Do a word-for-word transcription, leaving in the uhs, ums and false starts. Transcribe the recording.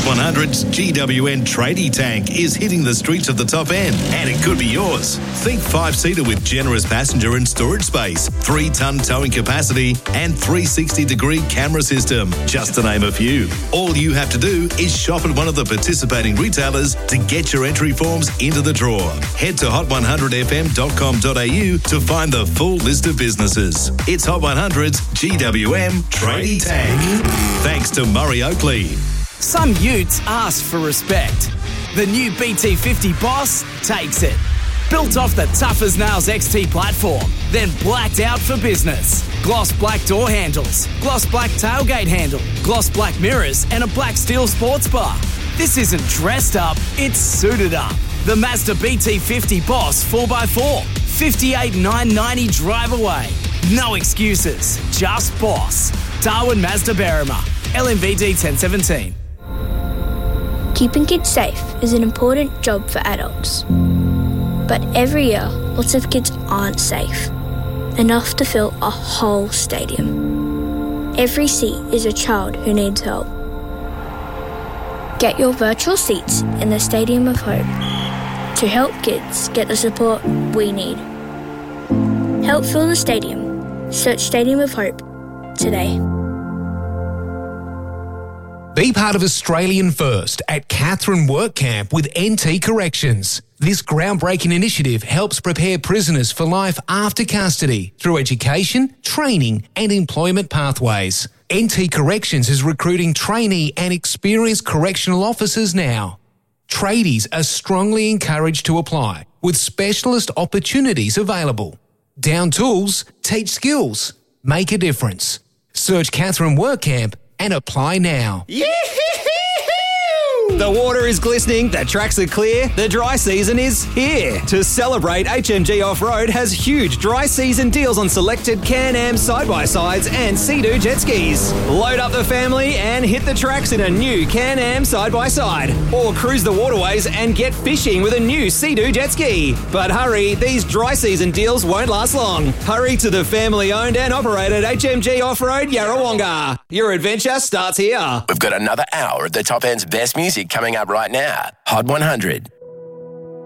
Hot one hundred's G W N Tradie Tank is hitting the streets of the top end, and it could be yours. Think five-seater with generous passenger and storage space, three-ton towing capacity, and three sixty degree camera system, just to name a few. All you have to do is shop at one of the participating retailers to get your entry forms into the draw. Head to hot one hundred f m dot com dot a u to find the full list of businesses. It's Hot one hundred's G W M Tradie Tank. Thanks to Murray Oakley. Some utes ask for respect. The new B T fifty Boss takes it. Built off the tough as nails X T platform, then blacked out for business. Gloss black door handles, gloss black tailgate handle, gloss black mirrors, and a black steel sports bar. This isn't dressed up, it's suited up. The Mazda B T fifty Boss four by four, fifty-eight thousand nine hundred ninety drive away. No excuses, just boss. Darwin Mazda Berrima, L M V D ten seventeen. Keeping kids safe is an important job for adults. But every year, lots of kids aren't safe. Enough to fill a whole stadium. Every seat is a child who needs help. Get your virtual seats in the Stadium of Hope to help kids get the support we need. Help fill the stadium. Search Stadium of Hope today. Be part of Australian First at Katherine Work Camp with N T Corrections. This groundbreaking initiative helps prepare prisoners for life after custody through education, training and employment pathways. N T Corrections is recruiting trainee and experienced correctional officers now. Tradies are strongly encouraged to apply, with specialist opportunities available. Down tools, teach skills, make a difference. Search Katherine Work Camp and apply now. The water is glistening, the tracks are clear, the dry season is here. To celebrate, H M G Off-Road has huge dry season deals on selected Can-Am side-by-sides and Sea-Doo jet skis. Load up the family and hit the tracks in a new Can-Am side-by-side. Or cruise the waterways and get fishing with a new Sea-Doo jet ski. But hurry, these dry season deals won't last long. Hurry to the family-owned and operated H M G Off-Road Yarrawonga. Your adventure starts here. We've got another hour of the top end's best music coming up right now. Hot one hundred.